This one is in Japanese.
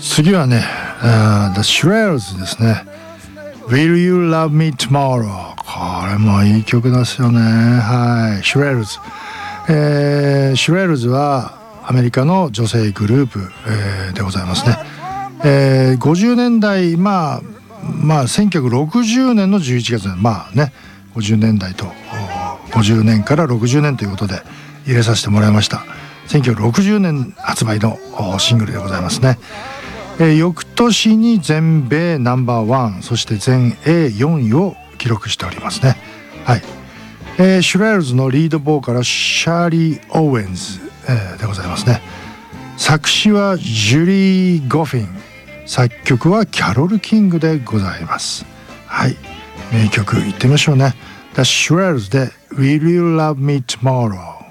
次はね、The Shirelles ですね。Will You Love Me Tomorrow。これもいい曲ですよね。はい、Shirelles。Shirelles はアメリカの女性グループ、でございますね。50年代、まあ1960年の11月、まあね、50年代と50年から60年ということで入れさせてもらいました。1960年発売のシングルでございますね。翌年に全米ナンバーワン、そして全英4位を記録しておりますね。はい。シュレールズのリードボーカルシャーリー・オーエンズ、でございますね。作詞はジュリー・ゴフィン、作曲はキャロル・キングでございます。はい、名曲いってみましょうね。The Shirelles で Will You Love Me Tomorrow。